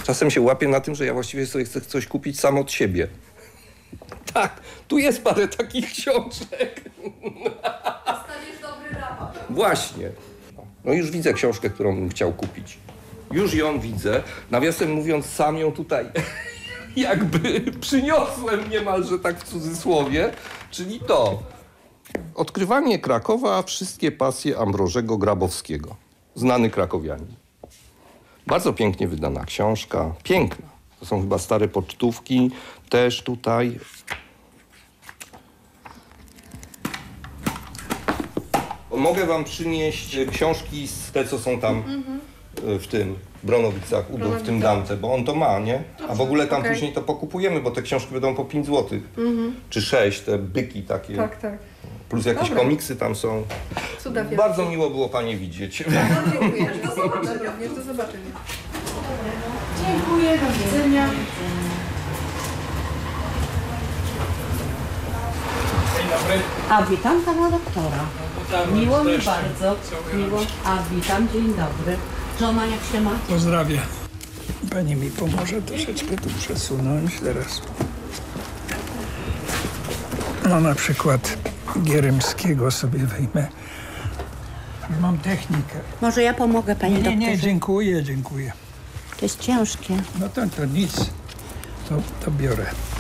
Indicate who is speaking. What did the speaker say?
Speaker 1: Czasem się łapię na tym, że ja właściwie sobie chcę coś kupić sam od siebie. Tak, tu jest parę takich książek.
Speaker 2: Dostaniesz dobry rabat.
Speaker 1: Właśnie. No już widzę książkę, którą bym chciał kupić. Już ją widzę. Nawiasem mówiąc, sam ją tutaj jakby przyniosłem niemalże tak w cudzysłowie. Czyli to. Odkrywanie Krakowa, wszystkie pasje Ambrożego Grabowskiego. Znany krakowianin. Bardzo pięknie wydana książka. Piękna. To są chyba stare pocztówki. Też tutaj. Mogę wam przynieść książki z te, co są tam w tym Bronowicach, w tym Dante, bo on to ma, nie? A w ogóle tam później to pokupujemy, bo te książki będą po 5 zł. Czy 6, te byki takie.
Speaker 2: Tak, tak.
Speaker 1: Plus jakieś komiksy tam są.
Speaker 2: Cudownie.
Speaker 1: Bardzo miło było panie widzieć.
Speaker 2: Dziękuję. Do zobaczenia. Do zobaczenia.
Speaker 3: Dziękuję, do widzenia. A witam pana doktora. Miło mi bardzo. Miło. A witam, dzień dobry. Żona jak się ma?
Speaker 4: Pozdrawiam. Pani mi pomoże troszeczkę tu przesunąć teraz. No na przykład Gierymskiego sobie wejmę. Mam technikę.
Speaker 3: Może ja pomogę pani doktorze?
Speaker 4: Nie, dziękuję.
Speaker 3: To jest ciężkie.
Speaker 4: No to nic. To biorę.